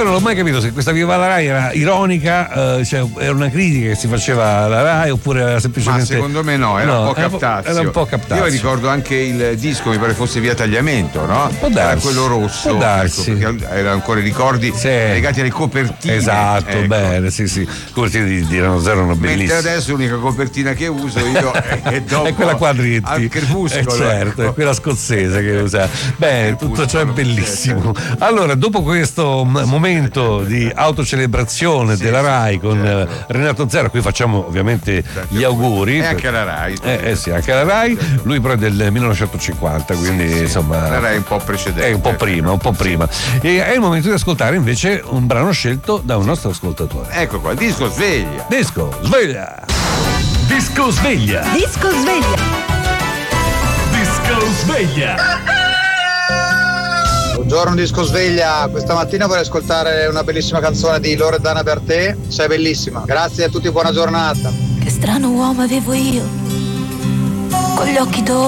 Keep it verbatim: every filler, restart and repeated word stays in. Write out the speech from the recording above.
poi non l'ho mai capito se questa Viva la Rai era ironica, eh, cioè era una critica che si faceva alla Rai oppure era semplicemente. Ma secondo me no, era no, un po' era, captazio. Era un po' captazio. Io ricordo anche il disco, mi pare fosse Via Tagliamento, no? Può darsi, era quello rosso. può darsi. Ecco, perché erano ancora ricordi sì. legati alle copertine. Esatto, ecco. Bene, sì, sì. Copertine di, di Rano Zero erano bellissime. Mentre adesso l'unica copertina che uso io è, dopo è quella quadretti. Al Crepuscolo. Eh certo, ecco. è quella scozzese che usa. Bene, tutto ciò è bellissimo. Allora, dopo questo m- momento di autocelebrazione sì, della Rai con certo. Renato Zero, qui facciamo ovviamente gli auguri. E anche la Rai. Eh, eh sì, anche la Rai. Lui però è del millenovecentocinquanta, quindi sì, insomma. La Rai è un po' precedente. È un po' prima, un po' prima. E è il momento di ascoltare invece un brano scelto da un nostro ascoltatore. Ecco qua, Disco Sveglia. Disco Sveglia. Disco Sveglia. Disco Sveglia. Disco Sveglia. Buongiorno Disco Sveglia, questa mattina vorrei ascoltare una bellissima canzone di Loredana Bertè, sei bellissima. Grazie a tutti, buona giornata. Che strano uomo avevo io, con gli occhi d'oro